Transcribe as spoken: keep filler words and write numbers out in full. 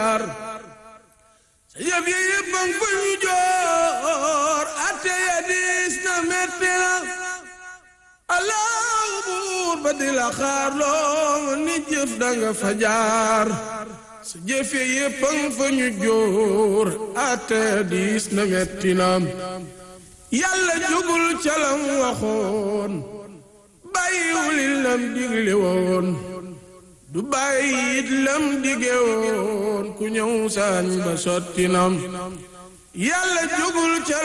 sa yëf yi yëpp a ngi fa ñu joor atte ya diis na metti na allahu buur ba di la xaar loo ni jëf danga fa jaar sa jëf yi yëpp a ngi fa ñu joor atte ya diis na metti na yàlla jógul ca lam waxoon bàyyiwul lam digle woon du bàyyi it lam dige woon ku ñëw saañ ba sotti nam yàlla jógul ca